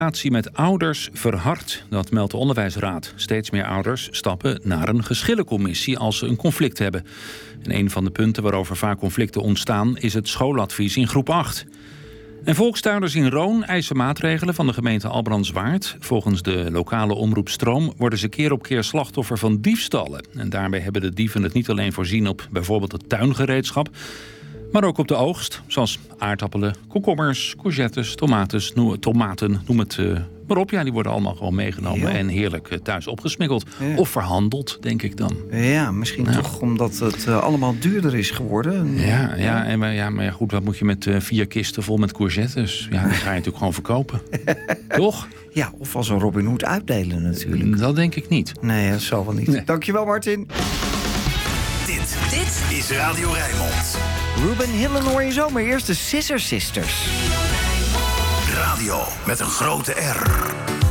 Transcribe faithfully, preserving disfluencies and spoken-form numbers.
Relatie met ouders verhardt, dat meldt de Onderwijsraad. Steeds meer ouders stappen naar een geschillencommissie als ze een conflict hebben. En een van de punten waarover vaak conflicten ontstaan is het schooladvies in groep acht. En volkstuinders in Roon eisen maatregelen van de gemeente Albrandswaard. Volgens de lokale omroep Stroom worden ze keer op keer slachtoffer van diefstallen. En daarbij hebben de dieven het niet alleen voorzien op bijvoorbeeld het tuingereedschap, maar ook op de oogst, zoals aardappelen, komkommers, courgettes, tomates, noem, tomaten, noem het uh, maar op. Ja, die worden allemaal gewoon meegenomen ja. en heerlijk uh, thuis opgesmikkeld. Ja. Of verhandeld, denk ik dan. Ja, misschien ja. toch omdat het uh, allemaal duurder is geworden. Ja, ja, ja. En, maar, ja maar ja, goed, wat moet je met uh, vier kisten vol met courgettes? Ja, die ga je natuurlijk gewoon verkopen. Toch? Ja, of als een Robin Hood uitdelen natuurlijk. Dat denk ik niet. Nee, dat zal wel niet. Nee. Dankjewel, Martin. Dit, dit is Radio Rijnmond. Ruben Hillen hoor je zo, maar eerst de Scissor Sisters. Radio met een grote R.